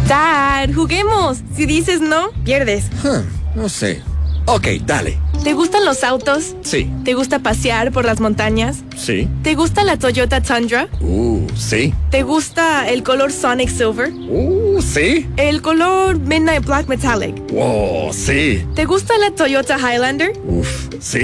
Dad, juguemos. Si dices no, pierdes. No sé. Ok, dale. ¿Te gustan los autos? Sí. ¿Te gusta pasear por las montañas? Sí. ¿Te gusta la Toyota Tundra? Sí. ¿Te gusta el color Sonic Silver? Sí. ¿El color Midnight Black Metallic? Wow, sí. ¿Te gusta la Toyota Highlander? Sí.